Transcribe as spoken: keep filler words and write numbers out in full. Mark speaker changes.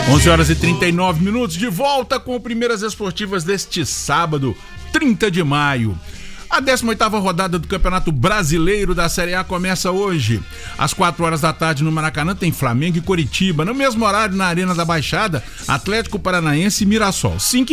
Speaker 1: onze horas e trinta e nove minutos, de volta com Primeiras Esportivas deste sábado, trinta de maio. A décima oitava rodada do Campeonato Brasileiro da Série A começa hoje. Às quatro horas da tarde no Maracanã tem Flamengo e Coritiba. No mesmo horário na Arena da Baixada, Atlético Paranaense e Mirassol. cinco